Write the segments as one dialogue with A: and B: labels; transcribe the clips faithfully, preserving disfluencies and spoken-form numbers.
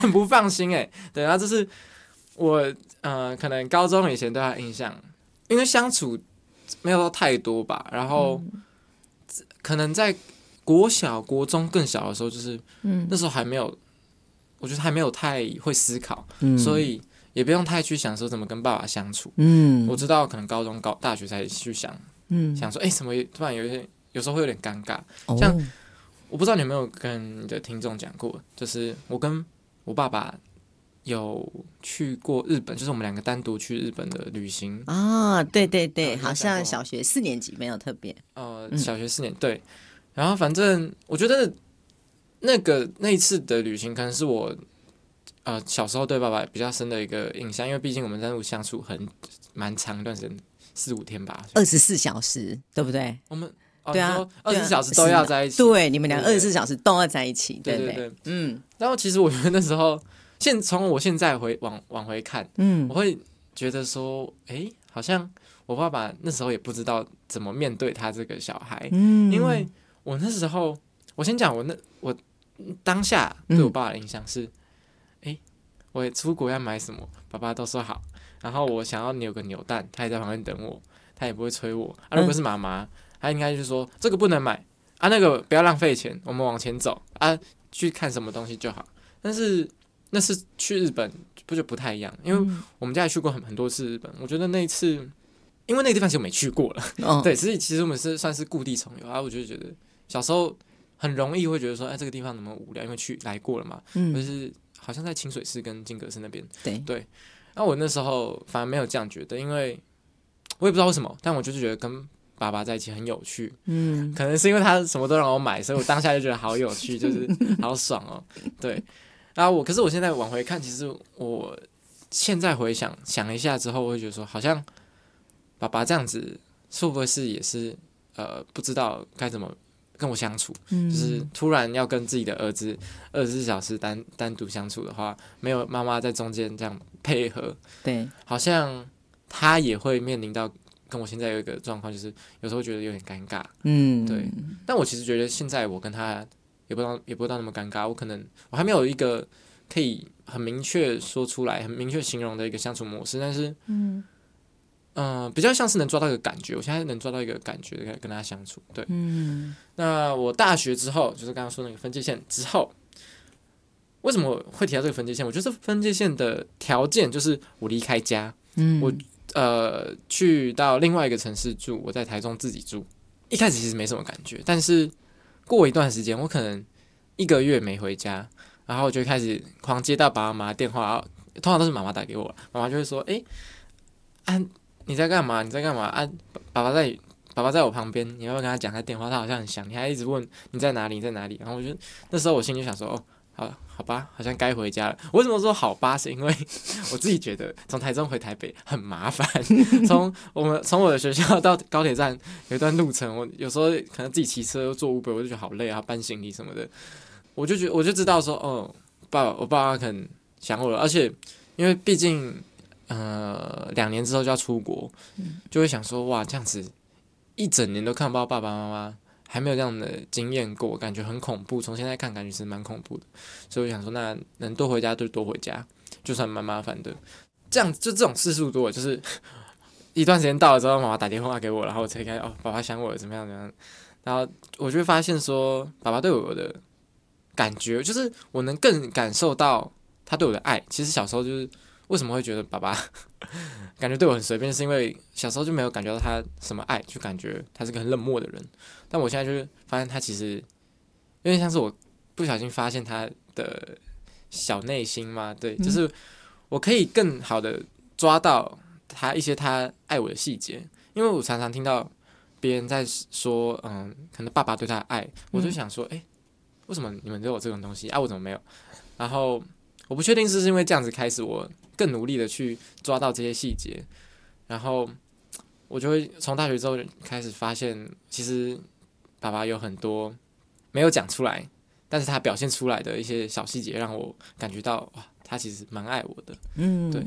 A: 很不放心哎、欸。对，然后这是我呃可能高中以前对他的印象，因为相处没有到太多吧，然后、嗯、可能在国小、国中更小的时候，就是、嗯、那时候还没有，我觉得还没有太会思考，嗯、所以也不用太去想说怎么跟爸爸相处。嗯，我知道可能高中、高大学才去想，嗯、想说哎、欸，什么突然有些有时候会有点尴尬，哦、像我不知道你有没有跟你的听众讲过，就是我跟我爸爸有去过日本，就是我们两个单独去日本的旅行
B: 啊，对对对，好像小学四年级没有特别，
A: 呃，小学四年、嗯、对，然后反正我觉得那个那一次的旅行可能是我呃小时候对爸爸比较深的一个印象，因为毕竟我们单独相处很蛮长一段时间，四五天吧，
B: 二十四小时，对不对？
A: 我们。
B: 对啊，
A: 二十四小时都要在一起。
B: 对，你们俩二十四小时都要在一起，对
A: 对对对，嗯。然后其实我觉得那时候，现从我现在回往往回看，嗯，我会觉得说，哎，好像我爸爸那时候也不知道怎么面对他这个小孩，嗯，因为我那时候，我先讲我那我当下对我爸爸的印象是，哎、嗯，我出国要买什么，爸爸都说好，然后我想要扭个扭蛋，他也在旁边等我，他也不会催我。啊，如果是妈妈。嗯，他应该就是说这个不能买啊，那个不要浪费钱，我们往前走啊，去看什么东西就好。但是那是去日本不就不太一样，因为我们家也去过很很多次日本，我觉得那一次，因为那个地方其实我没去过了，哦、对，所以其实我们是算是故地重游啊。我就觉得小时候很容易会觉得说，哎，这个地方怎么无聊，因为去来过了嘛，嗯，就是好像在清水寺跟金阁寺那边，
B: 对
A: 对。那我那时候反而没有这样觉得，因为我也不知道为什么，但我就是觉得跟爸爸在一起很有趣，嗯，可能是因为他什么都让我买，所以我当下就觉得好有趣，就是好爽哦。对，然后我可是我现在往回看，其实我现在回想想一下之后，我会觉得说，好像爸爸这样子会不会是也是呃不知道该怎么跟我相处，嗯、就是突然要跟自己的儿子二十四小时单单独相处的话，没有妈妈在中间这样配合，
B: 对，
A: 好像他也会面临到。跟我现在有一个状况，就是有时候觉得有点尴尬，嗯，对。但我其实觉得现在我跟他也不到也不到那么尴尬，我可能我还没有一个可以很明确说出来、很明确形容的一个相处模式，但是，嗯，呃，比较像是能抓到一个感觉。我现在能抓到一个感觉跟跟他相处，对。嗯。那我大学之后，就是刚刚说那个分界线之后，为什么会提到这个分界线？我觉得这分界线的条件就是我离开家，嗯，我。呃，去到另外一个城市住，我在台中自己住。一开始其实没什么感觉，但是过一段时间，我可能一个月没回家，然后我就开始狂接到爸爸妈妈电话，通常都是妈妈打给我，妈妈就会说：“哎、欸，啊，你在干嘛？你在干嘛？啊，爸爸在，爸爸在我旁边，你要不要跟他讲他电话？他好像很想你，还一直问你在哪里，你在哪里？”然后我就那时候我心里就想说：“哦。”好，好吧，好像该回家了。我为什么说好吧？是因为我自己觉得从台中回台北很麻烦。从我们从我的学校到高铁站有一段路程，我有时候可能自己骑车坐 Uber， 我就觉得好累啊，搬行李什么的。我就觉得我就知道说，哦，爸，我爸爸可能想我了，而且因为毕竟呃两年之后就要出国，就会想说哇，这样子一整年都看不到爸爸妈妈。还没有这样的经验过，感觉很恐怖。从现在看，感觉是蛮恐怖的，所以我想说，那能多回家就多回家，就算蛮麻烦的。这样就这种次数多，就是一段时间到了之后，妈妈打电话给我，然后我才看哦，爸爸想我了，怎么样怎么样。然后我就会发现说，爸爸对我的感觉，就是我能更感受到他对我的爱。其实小时候就是为什么会觉得爸爸感觉对我很随便，是因为小时候就没有感觉到他什么爱，就感觉他是个很冷漠的人。但我现在就是发现他其实有点像是我不小心发现他的小内心嘛，对，嗯、就是我可以更好的抓到他一些他爱我的细节，因为我常常听到别人在说，嗯，可能爸爸对他的爱，我就想说，哎、欸，为什么你们都有这种东西啊，我怎么没有？然后我不确定是不是因为这样子开始，我更努力的去抓到这些细节，然后我就会从大学之后开始发现，其实。爸爸有很多没有讲出来，但是他表现出来的一些小细节，让我感觉到哇，他其实蛮爱我的。嗯，对。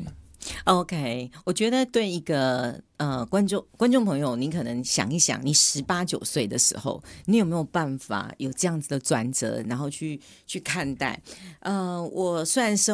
B: OK， 我觉得对一个呃观众观众朋友，你可能想一想，你十八九岁的时候，你有没有办法有这样子的转折，然后去去看待？呃，我虽然生